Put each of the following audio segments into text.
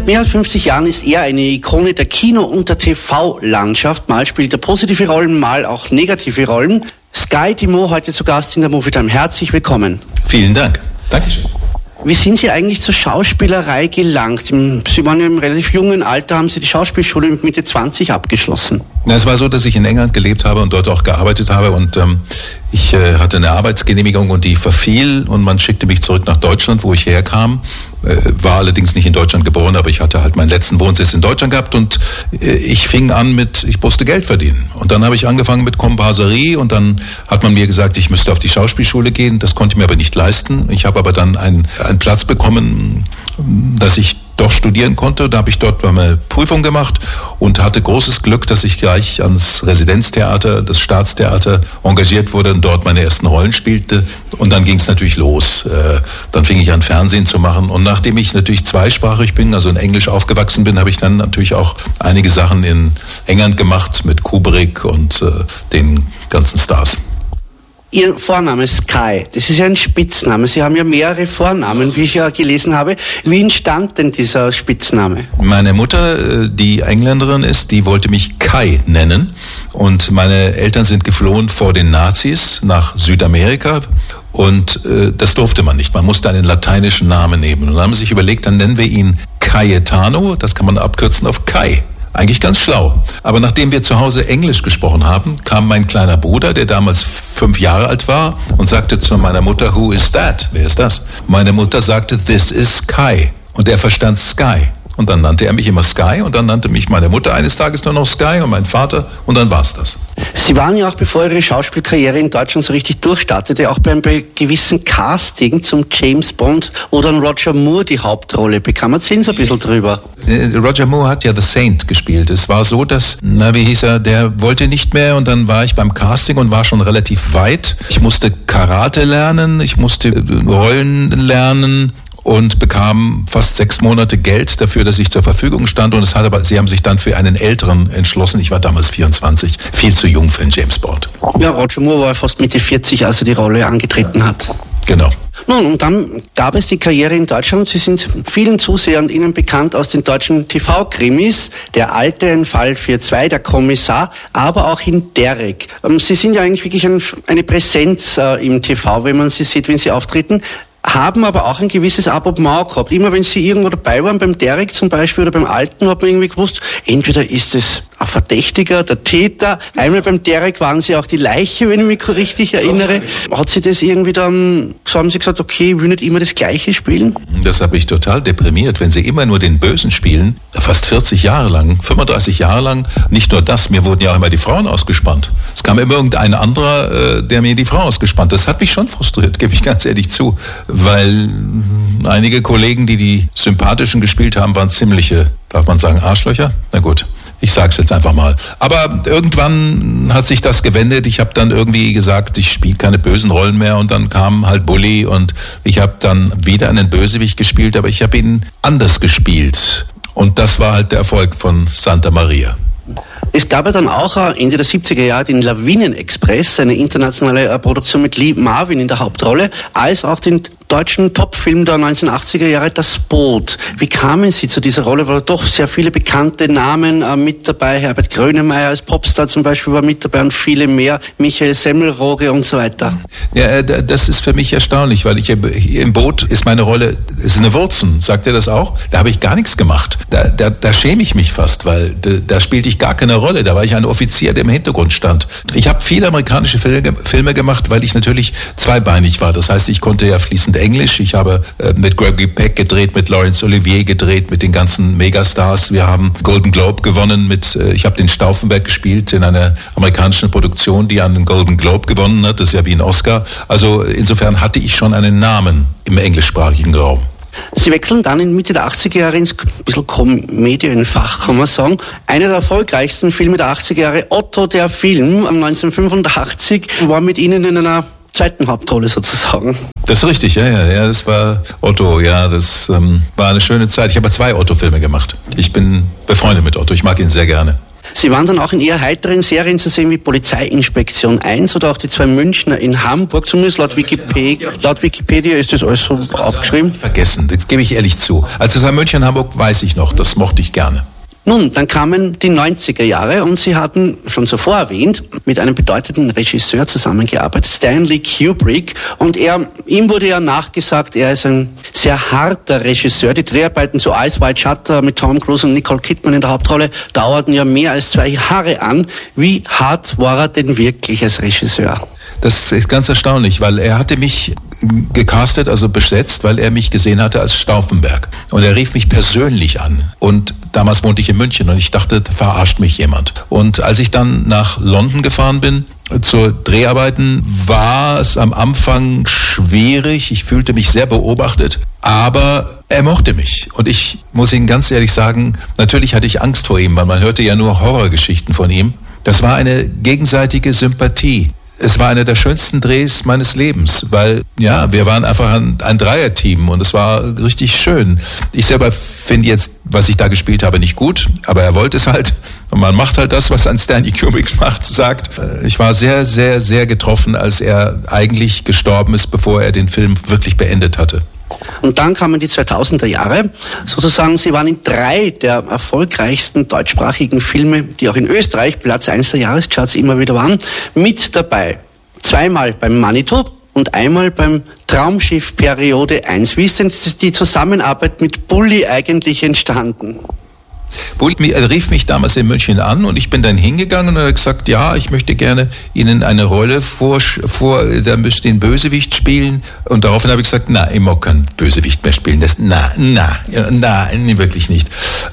mehr als 50 Jahren ist er eine Ikone der Kino- und der TV-Landschaft. Mal spielt er positive Rollen, mal auch negative Rollen. Sky Dumont heute zu Gast in der Movie Time. Herzlich willkommen. Vielen Dank. Dankeschön. Wie sind Sie eigentlich zur Schauspielerei gelangt? Sie waren im relativ jungen Alter, haben Sie die Schauspielschule mit Mitte 20 abgeschlossen. Ja, es war so, dass ich in England gelebt habe und dort auch gearbeitet habe und ich hatte eine Arbeitsgenehmigung und die verfiel und man schickte mich zurück nach Deutschland, wo ich herkam. War allerdings nicht in Deutschland geboren, aber ich hatte halt meinen letzten Wohnsitz in Deutschland gehabt und ich fing an ich musste Geld verdienen. Und dann habe ich angefangen mit Komparserie und dann hat man mir gesagt, ich müsste auf die Schauspielschule gehen. Das konnte ich mir aber nicht leisten. Ich habe aber dann einen Platz bekommen, dass ich doch studieren konnte. Da habe ich dort eine Prüfung gemacht und hatte großes Glück, dass ich gleich ans Residenztheater, das Staatstheater, engagiert wurde und dort meine ersten Rollen spielte. Und dann ging es natürlich los. Dann fing ich an, Fernsehen zu machen. Und nachdem ich natürlich zweisprachig bin, also in Englisch aufgewachsen bin, habe ich dann natürlich auch einige Sachen in England gemacht mit Kubrick und den ganzen Stars. Ihr Vorname Sky, das ist ja ein Spitzname. Sie haben ja mehrere Vornamen, wie ich ja gelesen habe. Wie entstand denn dieser Spitzname? Meine Mutter, die Engländerin ist, die wollte mich Kai nennen. Und meine Eltern sind geflohen vor den Nazis nach Südamerika. Und das durfte man nicht. Man musste einen lateinischen Namen nehmen. Und dann haben sie sich überlegt, dann nennen wir ihn Cayetano. Das kann man abkürzen auf Kai. Eigentlich ganz schlau. Aber nachdem wir zu Hause Englisch gesprochen haben, kam mein kleiner Bruder, der damals 5 Jahre alt war, und sagte zu meiner Mutter, who is that? Wer ist das? Meine Mutter sagte, this is Kai. Und er verstand Sky. Und dann nannte er mich immer Sky und dann nannte mich meine Mutter eines Tages nur noch Sky und mein Vater und dann war's das. Sie waren ja auch, bevor Ihre Schauspielkarriere in Deutschland so richtig durchstartete, auch beim gewissen Casting zum James Bond, wo dann Roger Moore die Hauptrolle bekam. Erzählen Sie ein bisschen drüber. Roger Moore hat ja The Saint gespielt. Es war so, dass, der wollte nicht mehr und dann war ich beim Casting und war schon relativ weit. Ich musste Karate lernen, ich musste Rollen lernen und bekam fast 6 Monate Geld dafür, dass ich zur Verfügung stand. Und sie haben sich dann für einen Älteren entschlossen. Ich war damals 24, viel zu jung für einen James Bond. Ja, Roger Moore war fast Mitte 40, als er die Rolle angetreten hat. Genau. Nun, und dann gab es die Karriere in Deutschland. Sie sind vielen Zusehern Ihnen bekannt aus den deutschen TV-Krimis. Der Alte, ein Fall für 2, der Kommissar, aber auch in Derek. Sie sind ja eigentlich wirklich eine Präsenz im TV, wenn man Sie sieht, wenn Sie auftreten. Haben aber auch ein gewisses Abonnement gehabt. Immer wenn Sie irgendwo dabei waren, beim Derek zum Beispiel oder beim Alten, hat man irgendwie gewusst, entweder ist es ein Verdächtiger, der Täter. Einmal beim Derek waren Sie auch die Leiche, wenn ich mich richtig erinnere. Hat Sie das irgendwie dann, so haben Sie gesagt, okay, ich will nicht immer das Gleiche spielen? Das hat mich total deprimiert, wenn Sie immer nur den Bösen spielen, fast 40 Jahre lang, 35 Jahre lang. Nicht nur das, mir wurden ja auch immer die Frauen ausgespannt. Es kam immer irgendein anderer, der mir die Frau ausgespannt. Das hat mich schon frustriert, gebe ich ganz ehrlich zu, weil einige Kollegen, die Sympathischen gespielt haben, waren ziemliche, darf man sagen, Arschlöcher? Na gut. Ich sag's jetzt einfach mal. Aber irgendwann hat sich das gewendet. Ich habe dann irgendwie gesagt, ich spiele keine bösen Rollen mehr und dann kam halt Bully und ich habe dann wieder einen Bösewicht gespielt, aber ich habe ihn anders gespielt. Und das war halt der Erfolg von Santa Maria. Es gab ja dann auch Ende der 70er Jahre den Lawinen-Express, eine internationale Produktion mit Lee Marvin in der Hauptrolle, als auch den deutschen Topfilm der 1980er Jahre, Das Boot. Wie kamen Sie zu dieser Rolle? Weil doch sehr viele bekannte Namen mit dabei, Herbert Grönemeyer als Popstar zum Beispiel war mit dabei und viele mehr, Michael Semmelrogge und so weiter. Ja, das ist für mich erstaunlich, weil im Boot ist meine Rolle, ist eine Wurzen, sagt er das auch? Da habe ich gar nichts gemacht. Da schäme ich mich fast, weil da spielte ich gar keine Rolle. Da war ich ein Offizier, der im Hintergrund stand. Ich habe viele amerikanische Filme gemacht, weil ich natürlich zweibeinig war. Das heißt, ich konnte ja fließend Englisch. Ich habe mit Gregory Peck gedreht, mit Laurence Olivier gedreht, mit den ganzen Megastars. Wir haben Golden Globe gewonnen ich habe den Stauffenberg gespielt in einer amerikanischen Produktion, die einen Golden Globe gewonnen hat. Das ist ja wie ein Oscar. Also insofern hatte ich schon einen Namen im englischsprachigen Raum. Sie wechseln dann in Mitte der 80er Jahre ins bisschen Komedienfach, kann man sagen. Einer der erfolgreichsten Filme der 80er Jahre, Otto der Film, 1985, war mit Ihnen in einer zweiten Hauptrolle sozusagen. Das ist richtig, ja, das war Otto, ja, das war eine schöne Zeit. Ich habe 2 Otto-Filme gemacht. Ich bin befreundet mit Otto, ich mag ihn sehr gerne. Sie waren dann auch in eher heiteren Serien zu sehen wie Polizeiinspektion 1 oder auch die 2 Münchner in Hamburg, zumindest laut Wikipedia ist das alles so aufgeschrieben. Vergessen, das gebe ich ehrlich zu. Also das München Hamburg weiß ich noch, das mochte ich gerne. Nun, dann kamen die 90er Jahre und Sie hatten, schon zuvor erwähnt, mit einem bedeutenden Regisseur zusammengearbeitet, Stanley Kubrick. Und ihm wurde ja nachgesagt, er ist ein sehr harter Regisseur. Die Dreharbeiten zu Eyes Wide Shut mit Tom Cruise und Nicole Kidman in der Hauptrolle dauerten ja mehr als 2 Jahre an. Wie hart war er denn wirklich als Regisseur? Das ist ganz erstaunlich, weil er hatte mich gecastet, also besetzt, weil er mich gesehen hatte als Stauffenberg. Und er rief mich persönlich an. Und damals wohnte ich in München und ich dachte, verarscht mich jemand. Und als ich dann nach London gefahren bin, zur Dreharbeiten, war es am Anfang schwierig. Ich fühlte mich sehr beobachtet, aber er mochte mich. Und ich muss Ihnen ganz ehrlich sagen, natürlich hatte ich Angst vor ihm, weil man hörte ja nur Horrorgeschichten von ihm. Das war eine gegenseitige Sympathie. Es war einer der schönsten Drehs meines Lebens, weil, ja, wir waren einfach ein Dreierteam und es war richtig schön. Ich selber finde jetzt, was ich da gespielt habe, nicht gut, aber er wollte es halt. Und man macht halt das, was ein Stanley Kubrick sagt. Ich war sehr, sehr, sehr getroffen, als er eigentlich gestorben ist, bevor er den Film wirklich beendet hatte. Und dann kamen die 2000er Jahre. Sozusagen, Sie waren in 3 der erfolgreichsten deutschsprachigen Filme, die auch in Österreich Platz 1 der Jahrescharts immer wieder waren, mit dabei. 2-mal beim Manitou und einmal beim Traumschiff Periode 1. Wie ist denn die Zusammenarbeit mit Bully eigentlich entstanden? Bully rief mich damals in München an und ich bin dann hingegangen und er hat gesagt, ja, ich möchte gerne Ihnen eine Rolle da müsst ihr den Bösewicht spielen. Und daraufhin habe ich gesagt, na, ich mag keinen Bösewicht mehr spielen. Wirklich nicht.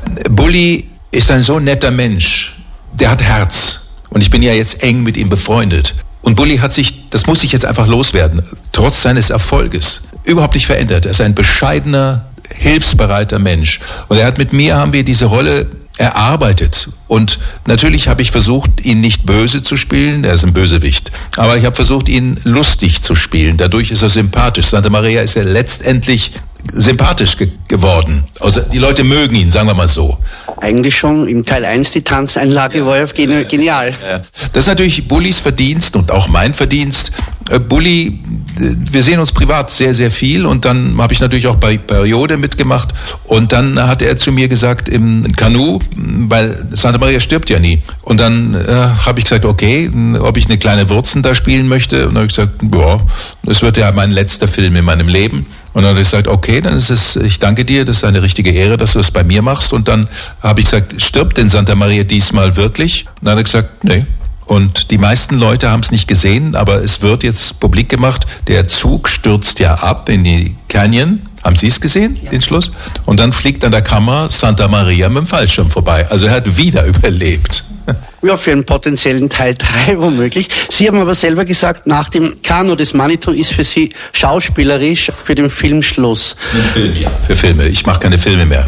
Bully ist ein so netter Mensch. Der hat Herz. Und ich bin ja jetzt eng mit ihm befreundet. Und Bully hat sich, das muss ich jetzt einfach loswerden, trotz seines Erfolges überhaupt nicht verändert. Er ist ein bescheidener, hilfsbereiter Mensch. Und haben wir diese Rolle erarbeitet. Und natürlich habe ich versucht, ihn nicht böse zu spielen, er ist ein Bösewicht. Aber ich habe versucht, ihn lustig zu spielen. Dadurch ist er sympathisch. Santa Maria ist ja letztendlich sympathisch geworden. Also die Leute mögen ihn, sagen wir mal so. Eigentlich schon im Teil 1 die Tanzeinlage war ja genial. Ja. Das ist natürlich Bullys Verdienst und auch mein Verdienst. Bully, wir sehen uns privat sehr, sehr viel und dann habe ich natürlich auch bei Periode mitgemacht und dann hat er zu mir gesagt im Kanu, weil Santa Maria stirbt ja nie und dann habe ich gesagt, okay, ob ich eine kleine Wurzen da spielen möchte und dann habe ich gesagt, ja, das wird ja mein letzter Film in meinem Leben. Und dann habe ich gesagt, okay, dann ist es, ich danke dir, das ist eine richtige Ehre, dass du es bei mir machst. Und dann habe ich gesagt, stirbt denn Santa Maria diesmal wirklich? Und dann hat er gesagt, nee. Und die meisten Leute haben es nicht gesehen, aber es wird jetzt publik gemacht. Der Zug stürzt ja ab in die Canyon. Haben Sie es gesehen, den Schluss? Und dann fliegt an der Kamera Santa Maria mit dem Fallschirm vorbei. Also er hat wieder überlebt. Ja, für einen potenziellen Teil 3 womöglich. Sie haben aber selber gesagt, nach dem Kanu des Manitou ist für Sie schauspielerisch für den Film Schluss. Für Filme, ja. Für Filme. Ich mache keine Filme mehr.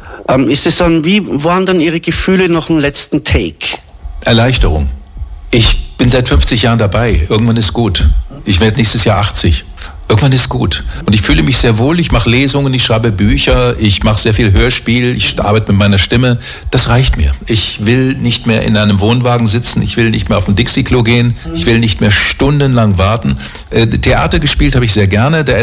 Ist es dann, wie waren dann Ihre Gefühle nach dem letzten Take? Erleichterung. Ich bin seit 50 Jahren dabei. Irgendwann ist gut. Ich werde nächstes Jahr 80. Irgendwann ist gut. Und ich fühle mich sehr wohl. Ich mache Lesungen, ich schreibe Bücher, ich mache sehr viel Hörspiel, ich arbeite mit meiner Stimme. Das reicht mir. Ich will nicht mehr in einem Wohnwagen sitzen, ich will nicht mehr auf ein Dixie-Klo gehen, ich will nicht mehr stundenlang warten. Theater gespielt habe ich sehr gerne. Da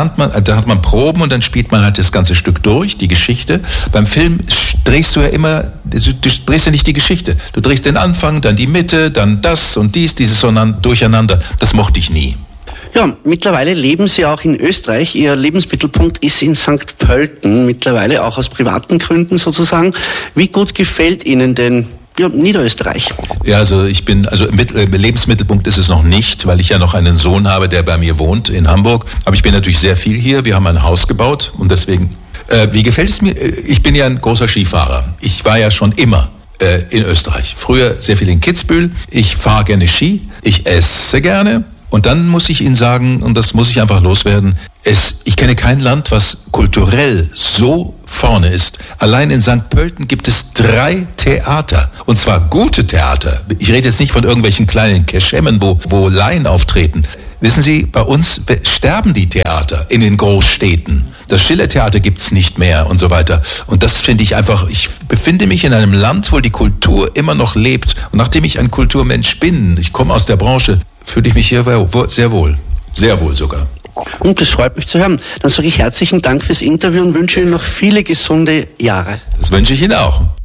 hat man Proben und dann spielt man halt das ganze Stück durch, die Geschichte. Beim Film drehst du ja immer, du drehst ja nicht die Geschichte. Du drehst den Anfang, dann die Mitte, dann das und dieses Durcheinander. Das mochte ich nie. Ja, mittlerweile leben Sie auch in Österreich. Ihr Lebensmittelpunkt ist in St. Pölten, mittlerweile auch aus privaten Gründen sozusagen. Wie gut gefällt Ihnen denn Niederösterreich? Ja, Lebensmittelpunkt ist es noch nicht, weil ich ja noch einen Sohn habe, der bei mir wohnt in Hamburg. Aber ich bin natürlich sehr viel hier. Wir haben ein Haus gebaut und deswegen, wie gefällt es mir? Ich bin ja ein großer Skifahrer. Ich war ja schon immer in Österreich. Früher sehr viel in Kitzbühel. Ich fahre gerne Ski. Ich esse gerne. Und dann muss ich Ihnen sagen, und das muss ich einfach loswerden, ich kenne kein Land, was kulturell so vorne ist. Allein in St. Pölten gibt es 3 Theater. Und zwar gute Theater. Ich rede jetzt nicht von irgendwelchen kleinen Keschemmen, wo Laien auftreten. Wissen Sie, bei uns sterben die Theater in den Großstädten. Das Schillertheater gibt's nicht mehr und so weiter. Und das finde ich einfach, ich befinde mich in einem Land, wo die Kultur immer noch lebt. Und nachdem ich ein Kulturmensch bin, ich komme aus der Branche, fühle ich mich hier sehr wohl. Sehr wohl sogar. Und das freut mich zu hören. Dann sage ich herzlichen Dank fürs Interview und wünsche Ihnen noch viele gesunde Jahre. Das wünsche ich Ihnen auch.